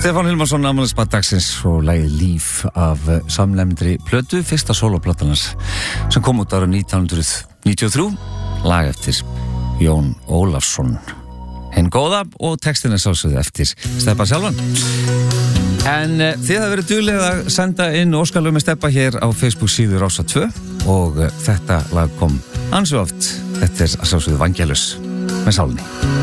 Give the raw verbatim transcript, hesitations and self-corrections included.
Stefán Hilmarsson, afmælisbarn dagsins og lagið Líf af samlemndri plötu, fyrsta sólóplatanans sem kom út ára nítján hundruð níutíu og þrjú, lag eftir Jón Ólafsson hinn góða og textin er sjálfsögðu eftir Stebba sjálfan. En uh, þið hafa verið duglega að senda inn óskalög með Stebba hér á Facebook síðu Rása tvö og uh, þetta lag kom ansi oft. Þetta er sjálfsögðu Vangelus með sálinni.